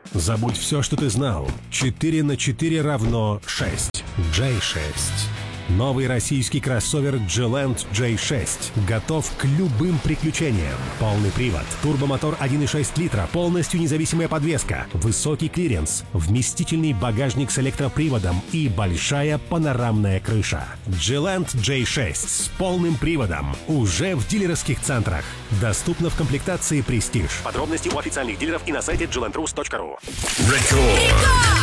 Забудь все, что ты знал. 4 на 4 равно 6. J6. Новый российский кроссовер G-Land J6 готов к любым приключениям. Полный привод, турбомотор 1,6 литра, полностью независимая подвеска, высокий клиренс, вместительный багажник с электроприводом и большая панорамная крыша. G-Land J6 с полным приводом уже в дилерских центрах. Доступно в комплектации Prestige. Подробности у официальных дилеров и на сайте glandrus.ru.